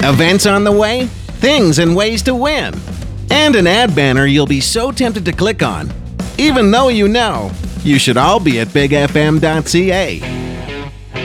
Events on the way, things and ways to win, and an ad banner you'll be so tempted to click on, even though you know you should all be at bigfm.ca.